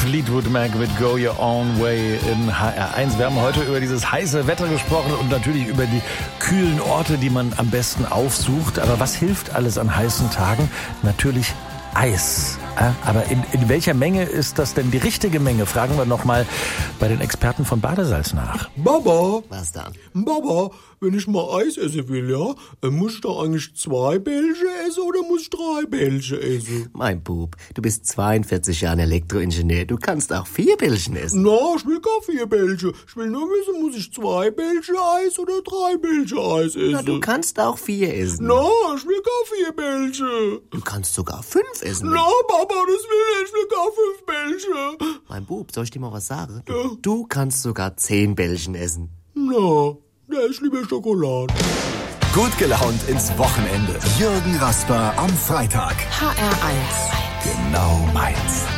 Fleetwood Mac mit Go Your Own Way in HR1. Wir haben heute über dieses heiße Wetter gesprochen und natürlich über die kühlen Orte, die man am besten aufsucht. Aber was hilft alles an heißen Tagen? Natürlich Eis. Aber in welcher Menge ist das denn die richtige Menge? Fragen wir noch mal bei den Experten von Badesalz nach. Baba! Was dann? Baba, wenn ich mal Eis essen will, ja, muss ich da eigentlich 2 Bälche essen oder muss ich 3 Bälche essen? Mein Bub, du bist 42 Jahre Elektroingenieur. Du kannst auch 4 Bällchen essen. Na, ich will gar 4 Bälche. Ich will nur wissen, muss ich 2 Bälche Eis oder 3 Bälche Eis essen? Na, du kannst auch 4 essen. Na, ich will gar 4 Bälche. Du kannst sogar 5 essen. Na, Papa, das will ich will gar 5 Bälche. Mein Bub, soll ich dir mal was sagen? Ja. Du kannst sogar 10 Bällchen essen. Na, da ist lieber Schokolade. Gut gelaunt ins Wochenende. Jürgen Rasper am Freitag. HR1. Genau meins.